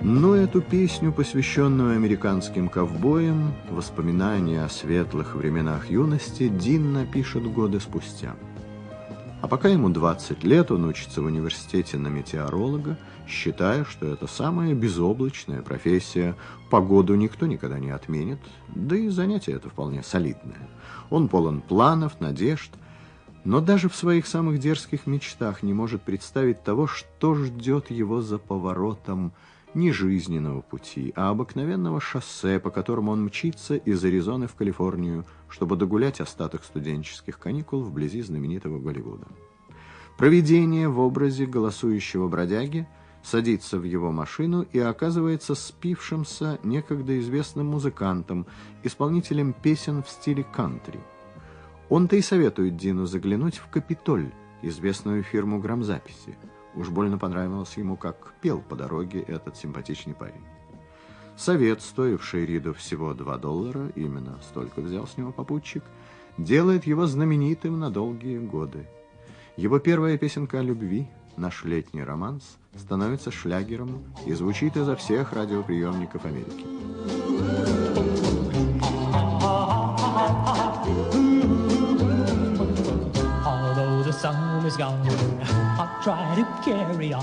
Но эту песню, посвященную американским ковбоям, воспоминания о светлых временах юности, Дин напишет годы спустя. А пока ему 20 лет, он учится в университете на метеоролога, считая, что это самая безоблачная профессия, погоду никто никогда не отменит, да и занятие это вполне солидное. Он полон планов, надежд, но даже в своих самых дерзких мечтах не может представить того, что ждет его за поворотом не жизненного пути, а обыкновенного шоссе, по которому он мчится из Аризоны в Калифорнию, чтобы догулять остаток студенческих каникул вблизи знаменитого Голливуда. Провидение в образе голосующего бродяги садится в его машину и оказывается спившимся некогда известным музыкантом, исполнителем песен в стиле кантри. Он-то и советует Дину заглянуть в «Капитоль», известную фирму грамзаписи. Уж больно понравилось ему, как пел по дороге этот симпатичный парень. Совет, стоивший Риду всего $2, именно столько взял с него попутчик, делает его знаменитым на долгие годы. Его первая песенка о любви, «Наш летний романс», становится шлягером и звучит изо всех радиоприемников Америки. Although the sun is gone, I'll try to carry on.